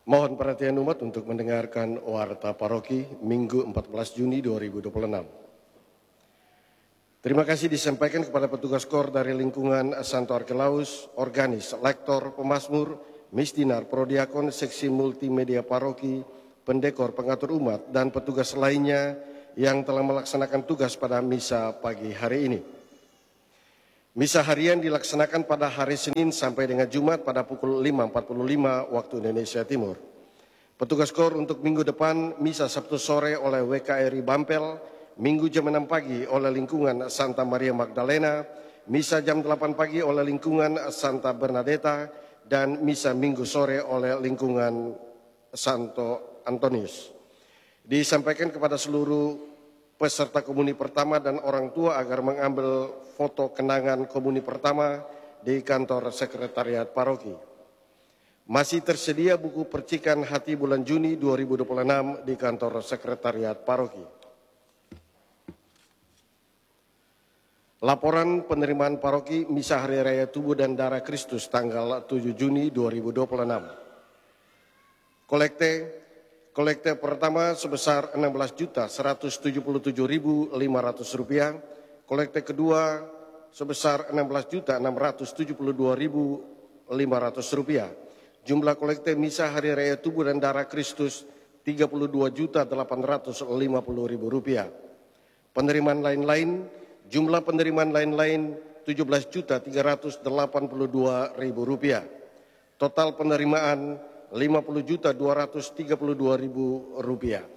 Mohon perhatian umat untuk mendengarkan Warta Paroki Minggu 14 Juni 2026. Terima kasih disampaikan kepada petugas KOR dari lingkungan Santo Arkelaus, Organis, Lektor, Pemasmur, Misdinar, Prodiakon, Seksi Multimedia Paroki, Pendekor, Pengatur Umat, dan petugas lainnya yang telah melaksanakan tugas pada misa pagi hari ini. Misa harian dilaksanakan pada hari Senin sampai dengan Jumat pada pukul 5.45 waktu Indonesia Timur. Petugas KOR untuk minggu depan, misa Sabtu sore oleh WKRI Bampel, Minggu jam 6 pagi oleh lingkungan Santa Maria Magdalena, misa jam 8 pagi oleh lingkungan Santa Bernadetta, dan misa Minggu sore oleh lingkungan Santo Antonius. Disampaikan kepada seluruh peserta komuni pertama dan orang tua agar mengambil foto kenangan komuni pertama di kantor sekretariat paroki. Masih tersedia buku percikan hati bulan Juni 2026 di kantor sekretariat paroki. Laporan penerimaan paroki Misa Hari Raya Tubuh dan Darah Kristus tanggal 7 Juni 2026. Kolekte pertama sebesar Rp16.177.500. Kolekte kedua sebesar Rp16.672.500. Jumlah kolekte Misa Hari Raya Tubuh dan Darah Kristus Rp32.850.000. Penerimaan lain-lain, jumlah penerimaan lain-lain Rp17.382.000. Total penerimaan Rp50.232.000.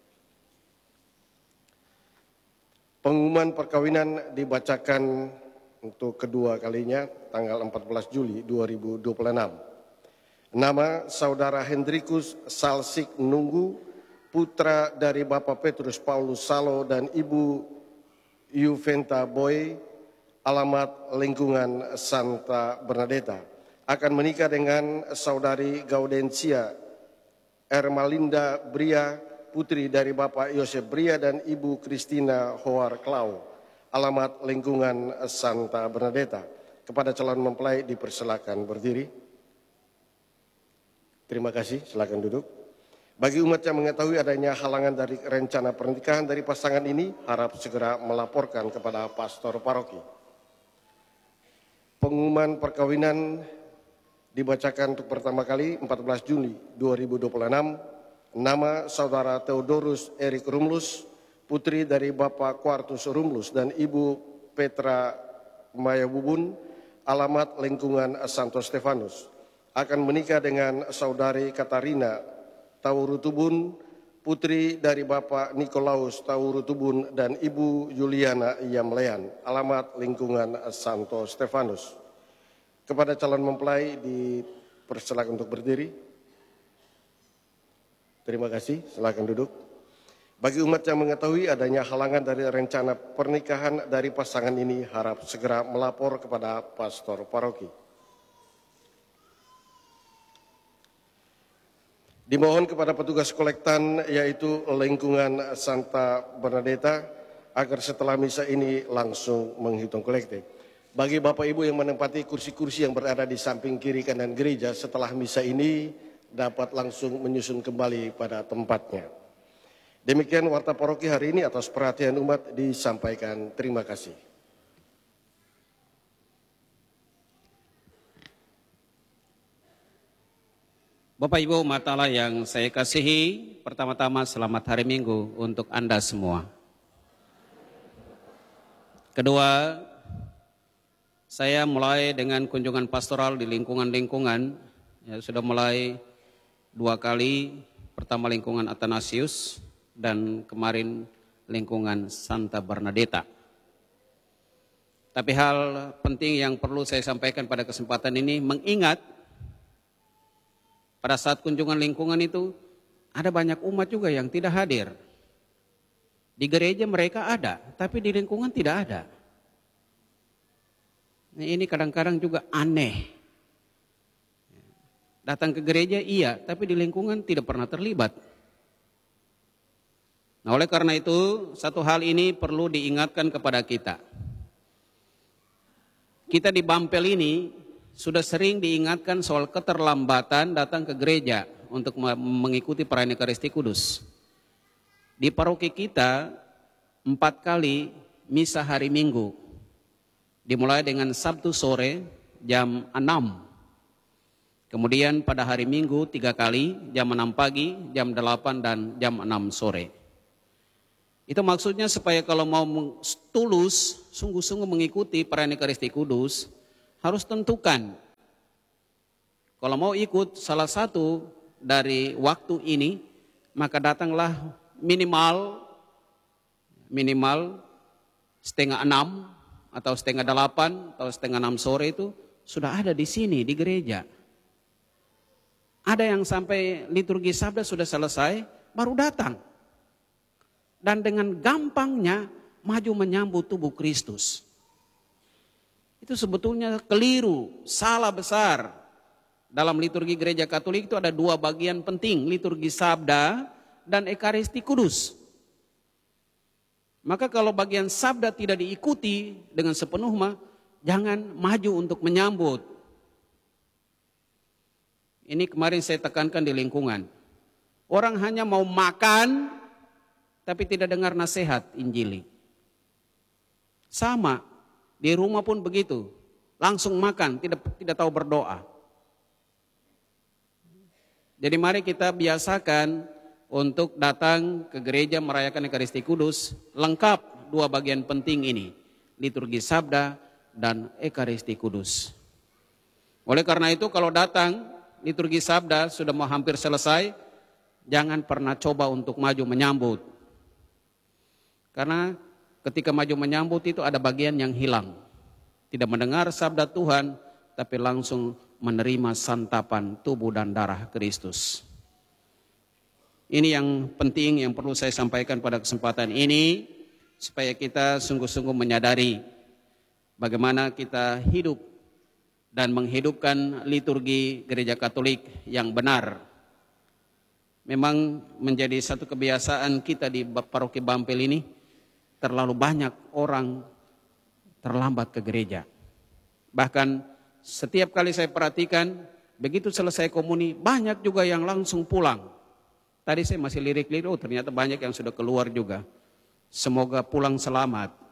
Pengumuman perkawinan dibacakan untuk kedua kalinya tanggal 14 Juli 2026. Nama Saudara Hendrikus Salsik Nunggu, putra dari Bapak Petrus Paulus Salo dan Ibu Juventa Boy, alamat lingkungan Santa Bernadetta, akan menikah dengan Saudari Gaudensia Ermalinda Bria, putri dari Bapak Yosef Bria dan Ibu Christina Hoar Klau, alamat lingkungan Santa Bernadetta. Kepada calon mempelai dipersilakan berdiri. Terima kasih, silakan duduk. Bagi umat yang mengetahui adanya halangan dari rencana pernikahan dari pasangan ini, harap segera melaporkan kepada pastor paroki. Pengumuman perkawinan dibacakan untuk pertama kali 14 Juni 2026. Nama Saudara Theodorus Erik Rumlus, putri dari Bapak Quartus Rumlus dan Ibu Petra Maya Bubun, alamat lingkungan Santo Stefanus, akan menikah dengan Saudari Katarina Taurutubun, putri dari Bapak Nikolaus Taurutubun dan Ibu Juliana Yamlean, alamat lingkungan Santo Stefanus. Kepada calon mempelai dipersilakan untuk berdiri. Terima kasih, silakan duduk. Bagi umat yang mengetahui adanya halangan dari rencana pernikahan dari pasangan ini, harap segera melapor kepada pastor paroki. Dimohon kepada petugas kolektan yaitu lingkungan Santa Bernadetta agar setelah misa ini langsung menghitung kolekte. Bagi Bapak Ibu yang menempati kursi-kursi yang berada di samping kiri kanan gereja, setelah misa ini dapat langsung menyusun kembali pada tempatnya. Demikian Warta Paroki hari ini, atas perhatian umat disampaikan. Terima kasih. Bapak Ibu umat Allah yang saya kasihi, pertama-tama selamat hari Minggu untuk Anda semua. Kedua, saya mulai dengan kunjungan pastoral di lingkungan-lingkungan, ya, sudah mulai 2 kali, pertama lingkungan Athanasius dan kemarin lingkungan Santa Bernadetta. Tapi hal penting yang perlu saya sampaikan pada kesempatan ini, mengingat pada saat kunjungan lingkungan itu, ada banyak umat juga yang tidak hadir. Di gereja mereka ada, tapi di lingkungan tidak ada. Nah, ini kadang-kadang juga aneh. Datang ke gereja iya, tapi di lingkungan tidak pernah terlibat. Nah, oleh karena itu, satu hal ini perlu diingatkan kepada kita. Kita di Bampel ini sudah sering diingatkan soal keterlambatan datang ke gereja untuk mengikuti perayaan Ekaristi Kudus. Di paroki kita 4 kali misa hari Minggu. Dimulai dengan Sabtu sore jam 6. Kemudian pada hari Minggu 3 kali, jam 6 pagi, jam 8 dan jam 6 sore. Itu maksudnya supaya kalau mau tulus, sungguh-sungguh mengikuti perayaan Ekaristi Kudus, harus tentukan. Kalau mau ikut salah satu dari waktu ini, maka datanglah minimal 5:30 atau 5:30 atau 5:30 sore itu sudah ada di sini di gereja. Ada yang sampai liturgi sabda sudah selesai, baru datang. Dan dengan gampangnya maju menyambut tubuh Kristus. Itu sebetulnya keliru, salah besar. Dalam liturgi gereja Katolik itu ada 2 bagian penting, liturgi sabda dan Ekaristi Kudus. Maka kalau bagian sabda tidak diikuti dengan sepenuh jangan maju untuk menyambut. Ini kemarin saya tekankan di lingkungan. Orang hanya mau makan, tapi tidak dengar nasihat Injili. Sama, di rumah pun begitu. Langsung makan, tidak tahu berdoa. Jadi mari kita biasakan untuk datang ke gereja merayakan Ekaristi Kudus, lengkap 2 bagian penting ini, liturgi sabda dan Ekaristi Kudus. Oleh karena itu kalau datang liturgi sabda sudah mau hampir selesai, jangan pernah coba untuk maju menyambut. Karena ketika maju menyambut itu ada bagian yang hilang. Tidak mendengar sabda Tuhan, tapi langsung menerima santapan tubuh dan darah Kristus. Ini yang penting yang perlu saya sampaikan pada kesempatan ini, supaya kita sungguh-sungguh menyadari bagaimana kita hidup dan menghidupkan liturgi gereja Katolik yang benar. Memang menjadi satu kebiasaan kita di paroki Bampel ini, terlalu banyak orang terlambat ke gereja. Bahkan setiap kali saya perhatikan, begitu selesai komuni, banyak juga yang langsung pulang. Tadi saya masih lirik-lirik, ternyata banyak yang sudah keluar juga. Semoga pulang selamat.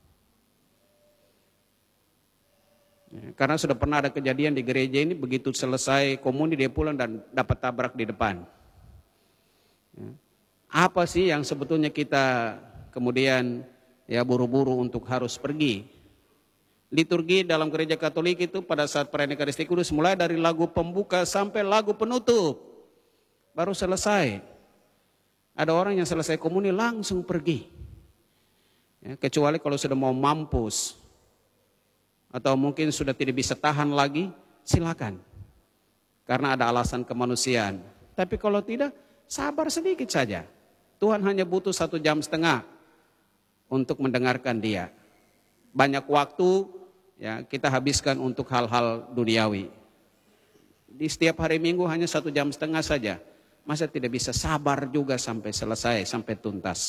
Karena sudah pernah ada kejadian di gereja ini, begitu selesai komuni dia pulang dan dapat tabrak di depan. Apa sih yang sebetulnya kita kemudian buru-buru untuk harus pergi? Liturgi dalam gereja Katolik itu pada saat perayaan Ekaristi Kudus mulai dari lagu pembuka sampai lagu penutup. Baru selesai. Ada orang yang selesai komuni langsung pergi. Kecuali kalau sudah mau mampus. Atau mungkin sudah tidak bisa tahan lagi, silakan. Karena ada alasan kemanusiaan. Tapi kalau tidak, sabar sedikit saja. Tuhan hanya butuh 1,5 jam untuk mendengarkan dia. Banyak waktu kita habiskan untuk hal-hal duniawi. Di setiap hari Minggu hanya 1,5 jam saja. Masa tidak bisa sabar juga sampai selesai, sampai tuntas.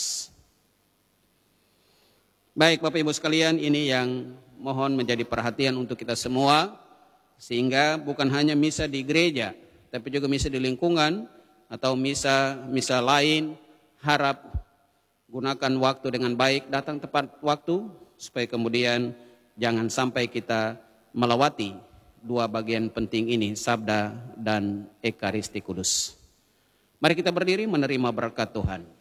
Baik Bapak Ibu sekalian, ini yang mohon menjadi perhatian untuk kita semua, sehingga bukan hanya misa di gereja, tapi juga misa di lingkungan atau misa lain, harap gunakan waktu dengan baik, datang tepat waktu, supaya kemudian jangan sampai kita melewati 2 bagian penting ini, sabda dan Ekaristi Kudus. Mari kita berdiri menerima berkat Tuhan.